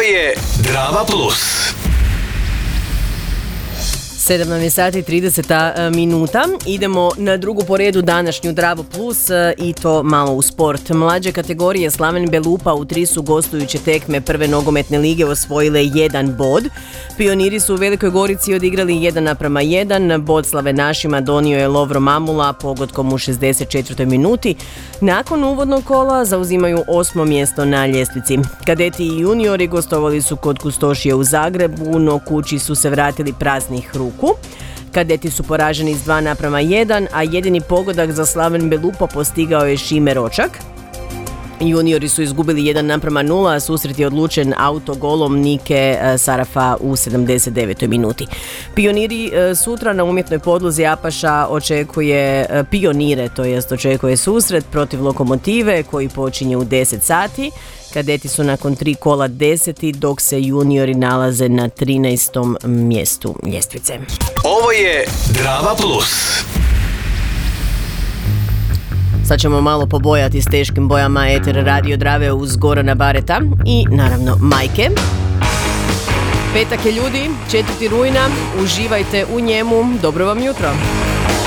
Ovo je Drava Plus. 7 sati 30 minuta. Idemo na drugu po redu današnju Dravo Plus i to malo u sport. Mlađe kategorije Slaven Belupa u 3 su gostujuće tekme prve nogometne lige osvojile 1 bod. Pioniri su u Velikoj Gorici odigrali 1:1. Bod slavenašima donio je Lovro Mamula pogodkom u 64. minuti. Nakon uvodnog kola zauzimaju 8. mjesto na ljestvici. Kadeti i juniori gostovali su kod Kustošije u Zagrebu, no kući su se vratili praznih ruku. Kadeti su poraženi s 2:1, a jedini pogodak za Slaven Belupa postigao je Šime Ročak. Juniori su izgubili 1:0, a susret je odlučen autogolom Nike Sarafa u 79. minuti. Pioniri sutra na umjetnoj podlozi Apaša očekuje susret protiv Lokomotive koji počinje u 10 sati. Kadeti su nakon 3 kola 10, dok se juniori nalaze na 13. mjestu ljestvice. Ovo je Drava Plus. Sad ćemo malo pobojati s teškim bojama Eter Radio Drave uz Gorana Bareta i naravno Majke. Petak je ljudi, 4. rujna, uživajte u njemu, dobro vam jutro.